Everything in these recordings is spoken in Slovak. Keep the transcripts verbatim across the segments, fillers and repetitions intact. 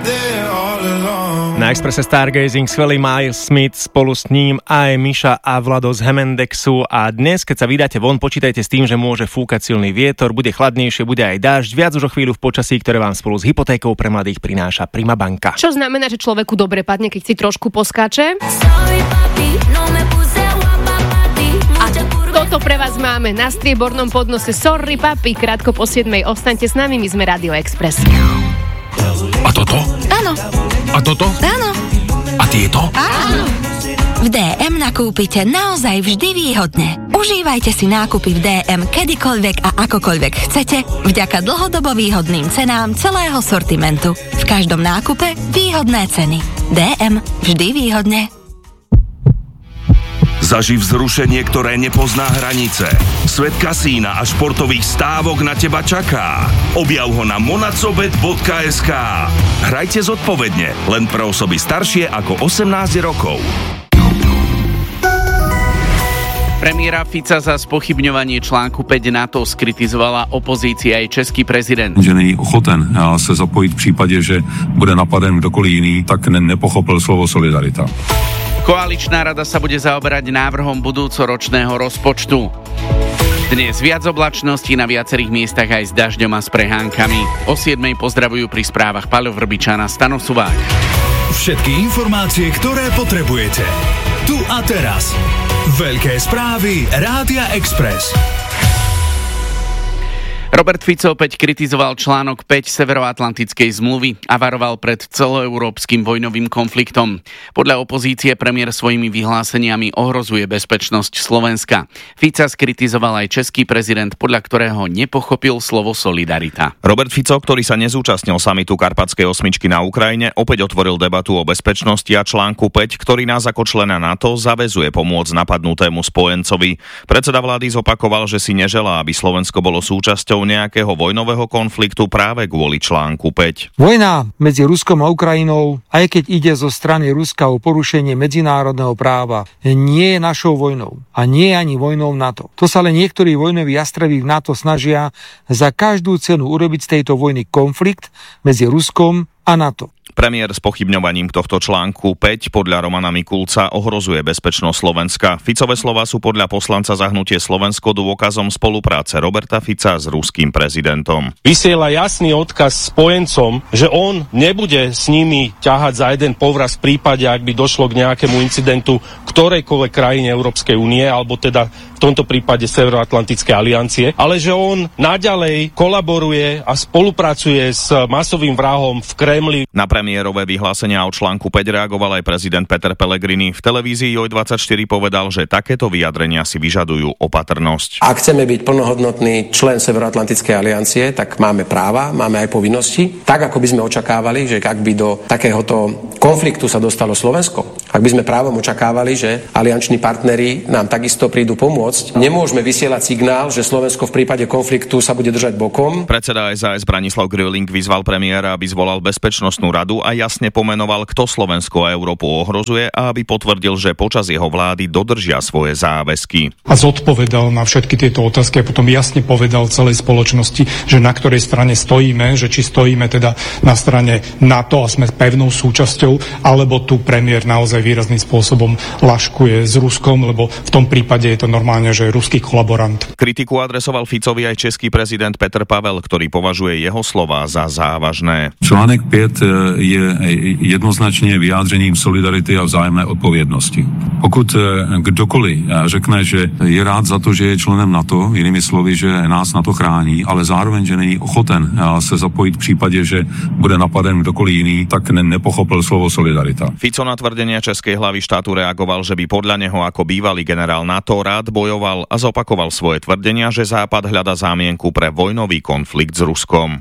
Na Expresse Stargazing skvelý Miles Smith, spolu s ním aj Miša a Vlado z Hemendexu a dnes, keď sa vydáte von, počítajte s tým, že môže fúkať silný vietor, bude chladnejšie, bude aj dážď, viac už o chvíľu v počasí, ktoré vám spolu s hypotékou pre mladých prináša Prima banka. Čo znamená, že človeku dobre padne, keď si trošku poskáče? A toto pre vás máme na striebornom podnose. Sorry papi, krátko po siedmej, ostaňte s nami, my sme Radio Express. A toto? Áno. A toto? Áno. A tieto? Áno. V dé em nakúpite naozaj vždy výhodne. Užívajte si nákupy v dé em kedykoľvek a akokoľvek chcete, vďaka dlhodobo výhodným cenám celého sortimentu. V každom nákupe výhodné ceny. dé em, vždy výhodne. Zaživ zrušenie, ktoré nepozná hranice. Svet kasína a športových stávok na teba čaká. Objav ho na monacobet bodka es ká. Hrajte zodpovedne, len pre osoby staršie ako osemnásť rokov. Premiéra Fica za spochybňovanie článku päť NATO skritizovala opozícia aj český prezident. Že není ochoten se zapojit v případě, že bude napaden kdokoliv jiný, tak ne- nepochopil slovo solidarita. Koaličná rada sa bude zaoberať návrhom budúcoročného rozpočtu. Dnes viac oblačností na viacerých miestach aj s dažďom a s prehánkami. O siedmej pozdravujú pri správach Paľo Vrbičan a Stano Suvák. Všetky informácie, ktoré potrebujete. Tu a teraz. Veľké správy Rádia Express. Robert Fico opäť kritizoval článok päť Severoatlantickej zmluvy a varoval pred celoeurópskym vojnovým konfliktom. Podľa opozície premiér svojimi vyhláseniami ohrozuje bezpečnosť Slovenska. Fica skritizoval aj český prezident, podľa ktorého nepochopil slovo solidarita. Robert Fico, ktorý sa nezúčastnil samitu Karpatskej osmičky na Ukrajine, opäť otvoril debatu o bezpečnosti a článku päť, ktorý nás ako člena NATO zaväzuje pomôcť napadnutému spojencovi. Predseda vlády zopakoval, že si neželá, aby Slovensko bolo súčasťou nejakého vojnového konfliktu práve kvôli článku päť. Vojna medzi Ruskom a Ukrajinou, aj keď ide zo strany Ruska o porušenie medzinárodného práva, nie je našou vojnou a nie je ani vojnou NATO. To sa len niektorí vojnoví jastraví v NATO snažia za každú cenu urobiť z tejto vojny konflikt medzi Ruskom a NATO. Premiér s pochybňovaním tohto článku päť podľa Romana Mikulca ohrozuje bezpečnosť Slovenska. Ficové slová sú podľa poslanca za hnutie Slovensko dôkazom spolupráce Roberta Fica s ruským prezidentom. Vysiela jasný odkaz spojencom, že on nebude s nimi ťahať za jeden povraz v prípade, ak by došlo k nejakému incidentu ktorejkoľvek krajine Európskej únie, alebo teda v tomto prípade Severoatlantickej aliancie, ale že on naďalej kolaboruje a spolupracuje s masovým vrahom v Kremli. Na premiérové vyhlásenia o článku päť reagoval aj prezident Peter Pellegrini. V televízii Joj dvadsaťštyri povedal, že takéto vyjadrenia si vyžadujú opatrnosť. Ak chceme byť plnohodnotný člen Severoatlantickej aliancie, tak máme práva, máme aj povinnosti. Tak, ako by sme očakávali, že ak by do takéhoto konfliktu sa dostalo Slovensko, ak by sme právom očakávali, že alianční partneri nám takisto prídu pomôcť, nemôžeme vysielať signál, že Slovensko v prípade konfliktu sa bude držať bokom. Predseda es a es Branislav Gröling vyzval premiéra, aby zvolal bezpečnostnú radu a jasne pomenoval, kto Slovensko a Európu ohrozuje a aby potvrdil, že počas jeho vlády dodržia svoje záväzky. A zodpovedal na všetky tieto otázky a potom jasne povedal celej spoločnosti, že na ktorej strane stojíme, že či stojíme teda na strane NATO a sme pevnou súčasťou, alebo tu premiér naozaj výrazným spôsobom laškuje s Ruskom, lebo v tom prípade je to normálne, že je ruský kolaborant. Kritiku adresoval Ficovi aj český prezident Petr Pavel, ktorý považuje jeho slová za závažné. Článek päť je jednoznačně vyjádřením solidarity a vzájemné odpovědnosti. Pokud kdokoliv řekne, že je rád za to, že je členem NATO, jinými slovy, že nás NATO chrání, ale zároveň, že není ochoten se zapojit v případě, že bude napaden kdokoliv jiný, tak ne- nepochopil slovo solidarita. Fico na tvrdenia českej hlavy štátu reagoval, že by podľa neho ako bývalý generál NATO rád bojoval a zopakoval svoje tvrdenia, že Západ hľada zámienku pre vojnový konflikt s Ruskom.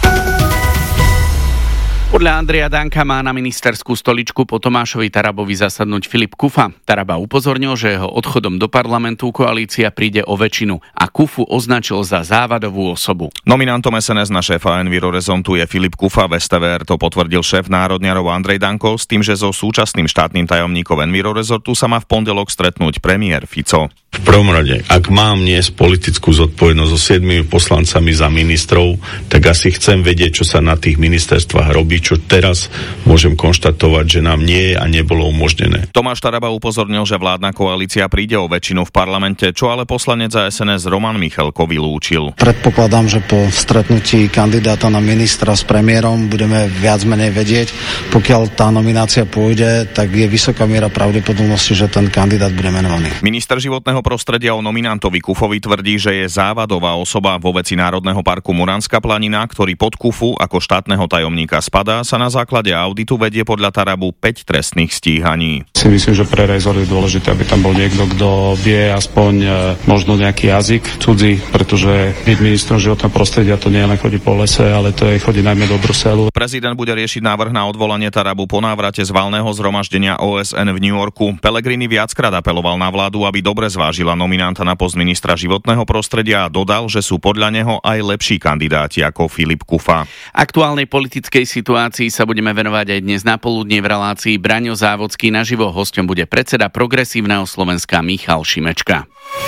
Podľa Andreja Danka má na ministerskú stoličku po Tomášovi Tarabovi zasadnúť Filip Kufa. Taraba upozornil, že jeho odchodom do parlamentu koalícia príde o väčšinu a Kufu označil za závadovú osobu. Nominantom es en es na šéfa Envirorezontu je Filip Kufa. V es té vé er to potvrdil šéf národňarov Andrej Danko s tým, že so súčasným štátnym tajomníkom Envirorezortu sa má v pondelok stretnúť premiér Fico. V prvom rade, ak mám niesť politickú zodpovednosť so siedmimi poslancami za ministrov, tak asi chcem vedieť, čo sa na tých ministerstvách robí, čo teraz môžem konštatovať, že nám nie je a nebolo umožnené. Tomáš Taraba upozornil, že vládna koalícia príde o väčšinu v parlamente, čo ale poslanec za es en es Roman Michalko vylúčil. Predpokladám, že po stretnutí kandidáta na ministra s premiérom budeme viac menej vedieť. Pokiaľ tá nominácia pôjde, tak je vysoká miera pravdepodobnosti, že ten kandidát bude menovaný. Minister životného prostredia o nominantovi Kufovi tvrdí, že je závadová osoba vo veci Národného parku Muranská planina, ktorý pod Kufu ako štátneho tajomníka spadá, sa na základe auditu vedie podľa Tarabu päť trestných stíhaní. Si myslím, že pre rezort je dôležité, aby tam bol niekto, kto vie aspoň e, možno nejaký jazyk cudzí, pretože byť ministrom životného prostredia to nie je len chodí po lese, ale to je chodí najmä do Bruselu. Prezident bude riešiť návrh na odvolanie Tarabu po návrate z valného zhromaždenia ó es en v New Yorku. Pellegrini viackrát apeloval na vládu, aby dobre zvážila nominanta na post ministra životného prostredia a dodal, že sú podľa neho aj lepší kandidáti ako Filip Kufa. Aktuálnej politickej situácii sa budeme venovať aj dnes na poludne v relácii Braňo Závodský naživo. Hosťom bude predseda Progresívneho Slovenska Michal Šimečka.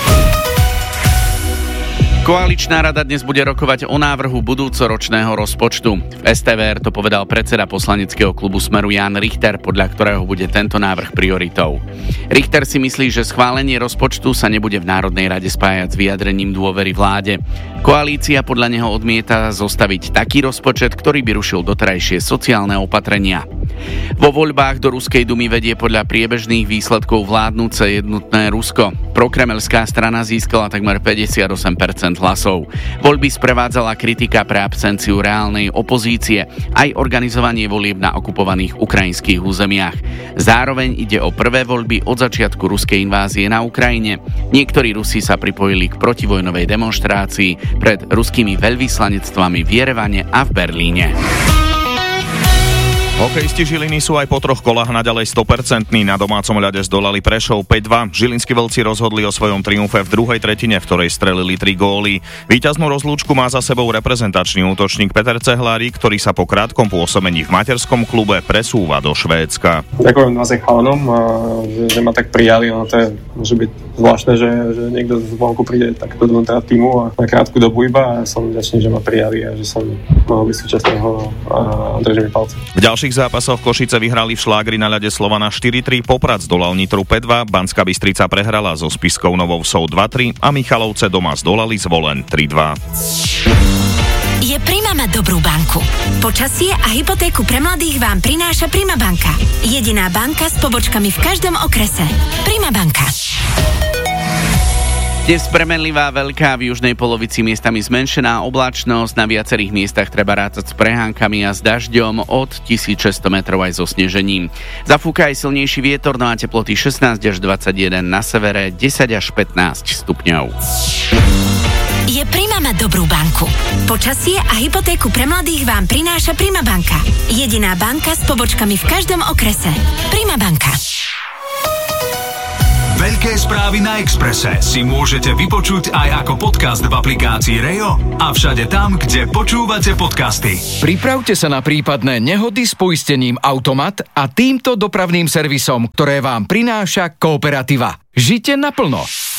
Koaličná rada dnes bude rokovať o návrhu budúcoročného rozpočtu. V es té vé er to povedal predseda poslaneckého klubu Smeru Ján Richter, podľa ktorého bude tento návrh prioritou. Richter si myslí, že schválenie rozpočtu sa nebude v Národnej rade spájať s vyjadrením dôvery vláde. Koalícia podľa neho odmieta zostaviť taký rozpočet, ktorý by rušil doterajšie sociálne opatrenia. Vo voľbách do Ruskej dumy vedie podľa priebežných výsledkov vládnuce jednotné Rusko. Prokremelská strana získala takmer päťdesiatosem percent hlasov. Voľby sprevádzala kritika pre absenciu reálnej opozície, aj organizovanie volieb na okupovaných ukrajinských územiach. Zároveň ide o prvé voľby od začiatku ruskej invázie na Ukrajine. Niektorí Rusi sa pripojili k protivojnovej demonštrácii pred ruskými veľvyslanectvami v Jerevane a v Berlíne. Hokejisti Žiliny sú aj po troch kolách naďalej sto percent. Na domácom ľade zdolali Prešov päť dva. Žilinskí vlci rozhodli o svojom triumfe v druhej tretine, v ktorej strelili tri góly. Víťaznú rozlúčku má za sebou reprezentačný útočník Peter Cehlárik, ktorý sa po krátkom pôsobení v materskom klube presúva do Švédska. Ďakujem naozaj chalanom, že, že ma tak prijali. No to je, môže byť zvláštne, že, že niekto z vonku príde takto do týmu a na krátku dobu iba. A som vďačný, že ma prijali a že som mohol byť súčasného a držím palce. V ďalších zápasoch Košice vyhrali v šlágri na ľade Slovana štyri tri, Poprad zdolal Nitru päť dva, Banská Bystrica prehrala so Spiskou Novou Vsou dva tri a Michalovce doma zdolali Zvolen tri dva. Je Prima mať dobrú banku. Počasie a hypotéku pre mladých vám prináša Prima banka. Jediná banka s pobočkami v každom okrese. Prima banka. Dnes premenlivá veľká, v južnej polovici miestami zmenšená oblačnosť, na viacerých miestach treba rátať s prehánkami a s dažďom, od tisícšesťsto metrov aj so snežením. Zafúka aj silnejší vietor, no a teploty šestnásť až dvadsaťjeden, na severe desať až pätnásť stupňov. Je Prima mať dobrú banku. Počasie a hypotéku pre mladých vám prináša Prima banka. Jediná banka s pobočkami v každom okrese. Prima banka. Veľké správy na Expresse si môžete vypočuť aj ako podcast v aplikácii Rejo a všade tam, kde počúvate podcasty. Pripravte sa na prípadné nehody s poistením Automat a týmto dopravným servisom, ktoré vám prináša Kooperativa. Žite naplno.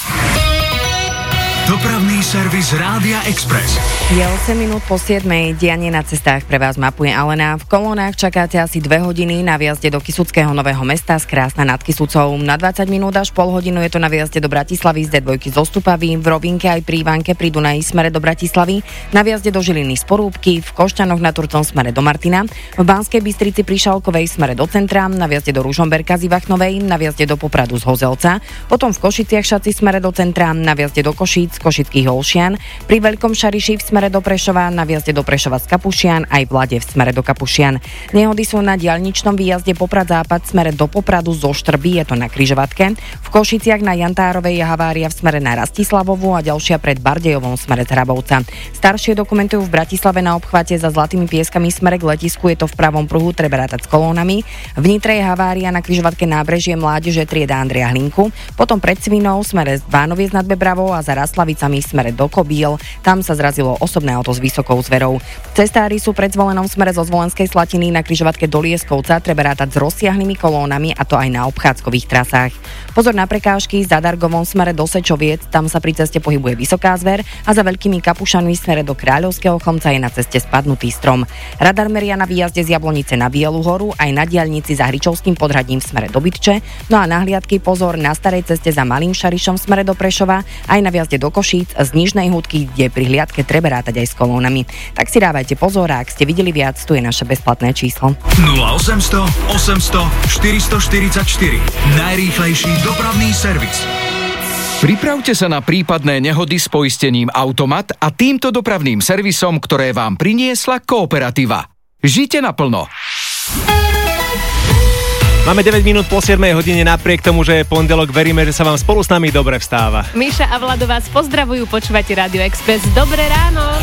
Dopravný servis Rádia Express. Je osem minút po siedmej, dianie na cestách pre vás mapuje Alena. V kolónach čakáte asi dve hodiny na viazde do Kysuckého Nového Mesta z Krásna nad Kysucou. Na dvadsať minút až pol hodinu je to na viazde do Bratislavy z dé dva zo Stupavy, v Rovinke aj pri Ivánke pri Dunaji smere do Bratislavy, na viazde do Žiliny z Porúbky, v Košťanoch na Turcom smere do Martina, v Banskej Bystrici pri Šalkovej smere do centra, na viazde do Ružomberka z Ivachnovej, na viazde do Popradu z Hozelca, potom v Košiciach Šaci smere do centra, na viazde do Košíc z Košických Olšian, pri Veľkom Šariši v smere do Prešova, na viazde do Prešova z Kapušian, aj v Lade v smere do Kapušian. Nehody sú na diaľničnom výjazde Poprad západ v smere do Popradu zo Štrby, je to na križovatke. V Košiciach na Jantárovej je havária v smere na Rastislavovu a ďalšia pred Bardejovom smere z Hrabovca. Staršie dokumentujú v Bratislave na obchvate za Zlatými pieskami smere k letisku, je to v pravom pruhu, treba rátať s kolónami. V Nitre je havária na križovatke Nábrežie Mládeže trieda Andreja Hlinku, potom pred Svinou smere z Vánoviec nad Bebravou a za Raslavy Maslavicami v smere do Kobíl. Tam sa zrazilo osobné auto s vysokou zverou. Cestári sú pred Zvolenom v smere zo Zvolenskej Slatiny na križovatke do Lieskovca treba rátať s rozsiahlymi kolónami, a to aj na obchádzkových trasách. Pozor na prekážky za Dargovom v smere do Sečoviec, tam sa pri ceste pohybuje vysoká zver a za Veľkými Kapušanmi v smere do Kráľovského Chlmca je na ceste spadnutý strom. Radar meria na výjazde z Jablonice na Bielu horu aj na diaľnici za Hričovským podhradím v smere do Bytče. No a na hliadky pozor na starej ceste za Malým Šarišom v smere do Prešova, aj na výjazde do Košíc z Nižnej Húdky, kde pri hliadke treba rátať aj s kolónami. Tak si dávajte pozor, a ak ste videli viac, tu je naše bezplatné číslo. nula osemsto osemsto štyristoštyridsaťštyri. Najrýchlejší dopravný servis. Pripravte sa na prípadné nehody s poistením Automat a týmto dopravným servisom, ktoré vám priniesla Kooperativa. Žite naplno. Máme deväť minút po siedmej hodine, napriek tomu, že je pondelok, veríme, že sa vám spolu s nami dobre vstáva. Miša a Vlado vás pozdravujú, počúvate Rádio Express. Dobré ráno.